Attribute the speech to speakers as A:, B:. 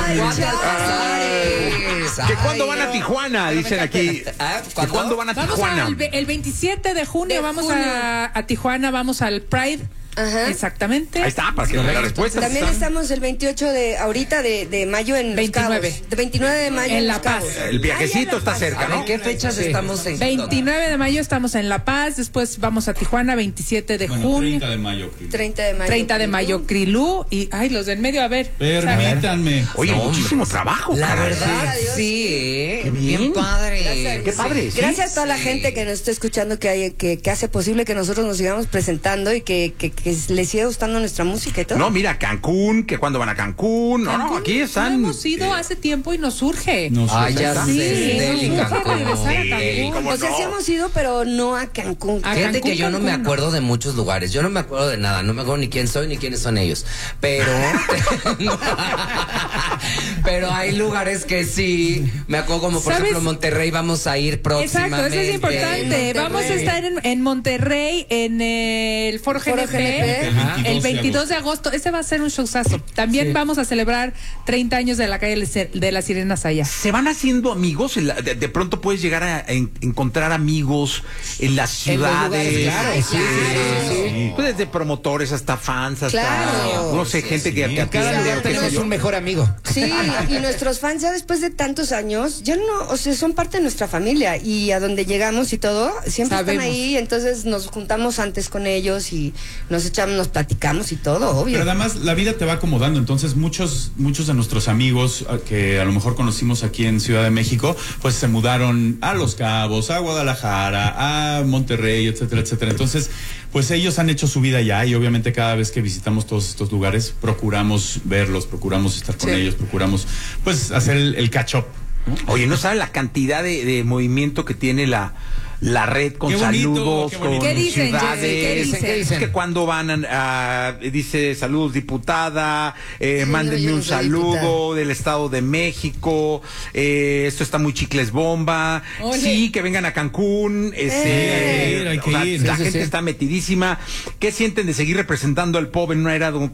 A: ¿Que cuándo van a Tijuana? Dicen aquí. ¿Cuándo van a Tijuana?
B: El 27 de junio vamos a Tijuana, vamos al Pride.
C: Ajá.
B: Exactamente.
A: Ahí está, para que la respuesta.
C: También estamos el 28 de mayo en
B: 29.
C: Los Cabos. De 29 de mayo
B: en La Paz.
A: El viajecito está cerca, ¿no?
D: ¿En qué fechas estamos en
B: 29 de mayo estamos en La Paz, después vamos a Tijuana, 27 de junio.
E: 30 de mayo.
B: 30 de mayo, Crilú. Y, ay, los del medio, a ver.
E: Permítanme.
A: Oye, muchísimo trabajo.
D: La
A: caray.
D: verdad, sí,
A: Qué bien.
D: padre.
C: Gracias.
A: Qué padre. ¿sí?
C: Gracias a toda la gente que nos está escuchando, que hace posible que nosotros nos sigamos presentando y que les siga gustando nuestra música y todo.
A: No, mira, Cancún, que cuando van a Cancún. No, aquí están.
B: No hemos ido hace tiempo y nos surge.
D: Ya
B: Sí,
D: sé, Deli,
B: nos urge
D: Cancún.
B: regresar a Cancún.
A: ¿cómo
C: O sea,
A: no?
C: sí hemos ido, pero no a Cancún.
D: Fíjate
B: Cancún,
D: que yo no me
B: Cancún,
D: acuerdo de muchos lugares, yo no me acuerdo de nada, no me acuerdo ni quién soy ni quiénes son ellos, pero pero hay lugares que sí, me acuerdo como por ejemplo Monterrey vamos a ir próximamente.
B: Exacto, eso es importante.
C: Monterrey.
B: Vamos a estar en Monterrey en el Foro
C: Foro
B: GNP,
C: GNP.
B: el 22 de agosto. Ese va a ser un showzazo. También vamos a celebrar 30 años de la calle de las Sirenas allá.
A: Se van haciendo amigos. De pronto puedes llegar a encontrar amigos en las ciudades.
D: Claro, sí.
A: Pues desde promotores hasta fans, hasta
C: Claro.
A: no sé, gente que
F: Cada
A: atiende,
F: lugar
A: qué sé
F: tenemos
A: yo.
F: un mejor amigo.
C: Sí, y nuestros fans ya después de tantos años, ya no, o sea, son parte de nuestra familia y a donde llegamos y todo, siempre
B: Sabemos.
C: están ahí, entonces nos juntamos antes con ellos y nos platicamos y todo, obvio.
E: Pero además la vida te va acomodando, entonces muchos de nuestros amigos que a lo mejor conocimos aquí en Ciudad de México, pues se mudaron a Los Cabos, a Guadalajara, a Monterrey, etcétera, etcétera. Entonces, pues ellos han hecho su vida allá y obviamente cada vez que visitamos todos estos lugares procuramos verlos, procuramos estar con ellos, procuramos pues hacer el catch up, ¿no?
A: Oye, ¿no saben la cantidad de movimiento que tiene la red con
E: Qué bonito,
A: saludos,
E: qué
A: con
E: bonito.
B: ¿Qué dicen,
A: ciudades?
B: Jessy? ¿Qué dicen?
A: Es que cuando van dice saludos diputada, mándenme
C: yo
A: un
C: no soy
A: saludo
C: diputada.
A: del Estado de México, esto está muy chicles bomba,
B: Ole.
A: sí, que vengan a Cancún,
E: hay que
A: o sea,
E: ir.
A: la
F: Sí,
A: gente
F: sí.
A: está metidísima. ¿Qué sienten de seguir representando al pop en una era